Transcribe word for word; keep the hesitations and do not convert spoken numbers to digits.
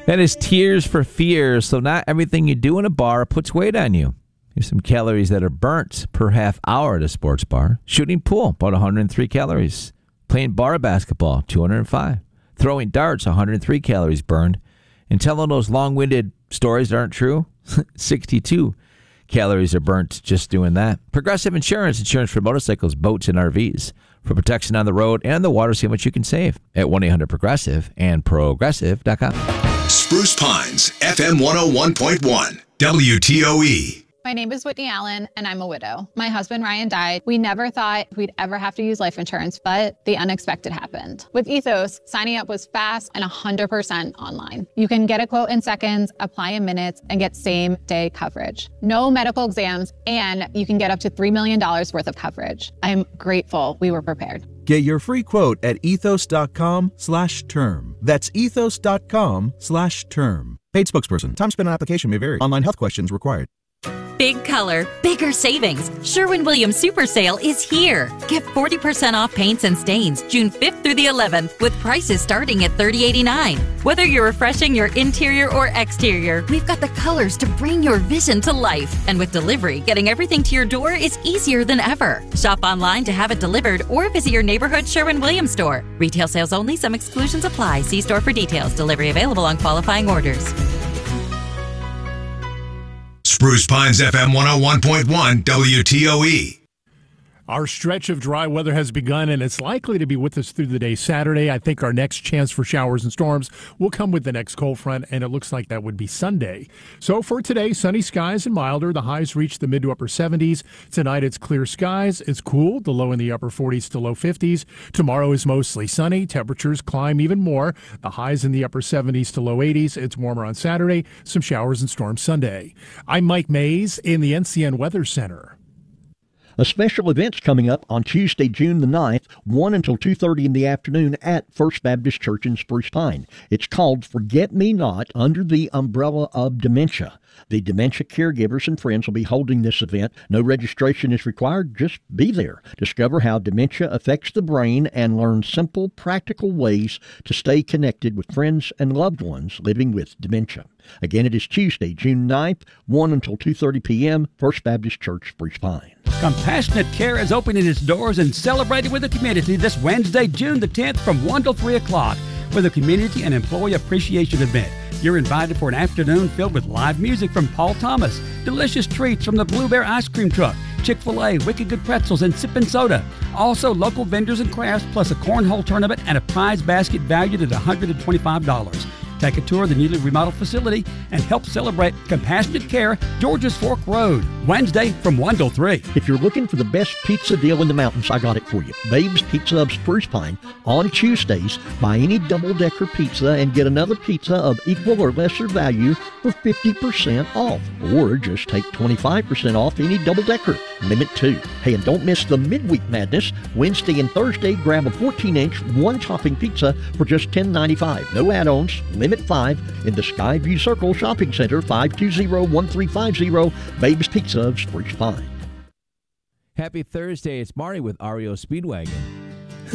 That is Tears for Fears. So not everything you do in a bar puts weight on you. Here's some calories that are burnt per half hour at a sports bar. Shooting pool, about one hundred three calories. Playing bar basketball, two hundred five. Throwing darts, one hundred three calories burned. And telling those long-winded stories that aren't true, sixty-two calories are burnt just doing that. Progressive Insurance, insurance for motorcycles, boats, and R Vs. For protection on the road and the water, see how much you can save at one eight hundred progressive and progressive dot com. Spruce Pines, F M one oh one point one, W T O E. My name is Whitney Allen, and I'm a widow. My husband, Ryan, died. We never thought we'd ever have to use life insurance, but the unexpected happened. With Ethos, signing up was fast and one hundred percent online. You can get a quote in seconds, apply in minutes, and get same-day coverage. No medical exams, and you can get up to three million dollars worth of coverage. I'm grateful we were prepared. Get your free quote at ethos.com slash term. That's ethos.com slash term. Paid spokesperson. Time spent on application may vary. Online health questions required. Big color, bigger savings. Sherwin-Williams Super Sale is here. Get forty percent off paints and stains June fifth through the eleventh with prices starting at thirty eighty-nine. Whether you're refreshing your interior or exterior, we've got the colors to bring your vision to life. And with delivery, getting everything to your door is easier than ever. Shop online to have it delivered or visit your neighborhood Sherwin-Williams store. Retail sales only. Some exclusions apply. See store for details. Delivery available on qualifying orders. Spruce Pines, F M one oh one point one, W T O E. Our stretch of dry weather has begun, and it's likely to be with us through the day Saturday. I think our next chance for showers and storms will come with the next cold front, and it looks like that would be Sunday. So for today, sunny skies and milder. The highs reach the mid to upper seventies. Tonight, it's clear skies. It's cool, the low in the upper forties to low fifties. Tomorrow is mostly sunny. Temperatures climb even more. The highs in the upper seventies to low eighties. It's warmer on Saturday. Some showers and storms Sunday. I'm Mike Mays in the N C N Weather Center. A special event's coming up on Tuesday, June the ninth, one until two thirty in the afternoon at First Baptist Church in Spruce Pine. It's called Forget Me Not, under the umbrella of dementia. The dementia caregivers and friends will be holding this event. No registration is required. Just be there. Discover how dementia affects the brain and learn simple, practical ways to stay connected with friends and loved ones living with dementia. Again, it is Tuesday, June ninth, one until two thirty p.m., First Baptist Church, Spruce Pine. Compassionate Care is opening its doors and celebrating with the community this Wednesday, June the tenth, from one till three o'clock with a community and employee appreciation event. You're invited for an afternoon filled with live music from Paul Thomas, delicious treats from the Blue Bear Ice Cream Truck, Chick-fil-A, Wicked Good Pretzels, and Sippin' Soda. Also, local vendors and crafts, plus a cornhole tournament and a prize basket valued at one hundred twenty-five dollars. Take a tour of the newly remodeled facility and help celebrate Compassionate Care, Georges Fork Road, Wednesday from one till three. If you're looking for the best pizza deal in the mountains, I got it for you. Babe's Pizza of Spruce Pine. On Tuesdays, buy any double-decker pizza and get another pizza of equal or lesser value for fifty percent off. Or just take twenty-five percent off any double-decker. Limit two. Hey, and don't miss the Midweek Madness. Wednesday and Thursday, grab a fourteen inch, one-topping pizza for just ten ninety-five. No add-ons. Limit five in the Skyview Circle Shopping Center, five two zero, one three five zero, Babe's Pizza of Spruce Pine. Happy Thursday. It's Marty with R E O Speedwagon.